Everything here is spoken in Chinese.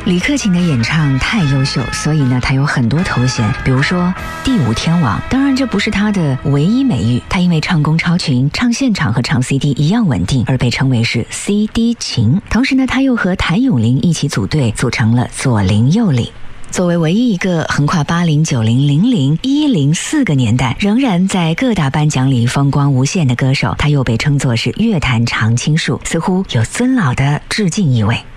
李克勤的演唱太优秀，所以呢，他有很多头衔，比如说第五天王。当然，这不是他的唯一美誉，他因为唱功超群，唱现场和唱 CD 一样稳定，而被称为是 CD 琴。同时呢，他又和谭咏麟一起组队，组成了左麟右麟。作为唯一一个横跨80、90、00、104个年代，仍然在各大颁奖里风光无限的歌手，他又被称作是乐坛常青树，似乎有尊老的致敬意味。